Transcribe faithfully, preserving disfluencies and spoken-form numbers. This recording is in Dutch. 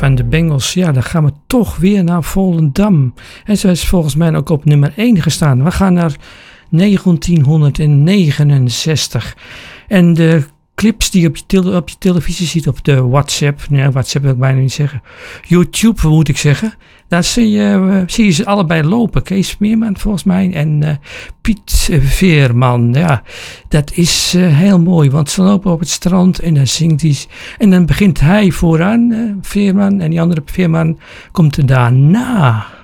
van de Bengals, ja, dan gaan we toch weer naar Volendam. En ze is volgens mij ook op nummer één gestaan. We gaan naar negentienhonderdnegenenzestig. En de clips die je op je, tele- op je televisie ziet, op de WhatsApp, nee, WhatsApp wil ik bijna niet zeggen, YouTube moet ik zeggen, daar zie je, uh, zie je ze allebei lopen. Kees Meerman volgens mij en uh, Piet Veerman. Ja, dat is uh, heel mooi, want ze lopen op het strand en dan zingt hij. En dan begint hij vooraan, uh, Veerman, en die andere Veerman komt er daarna.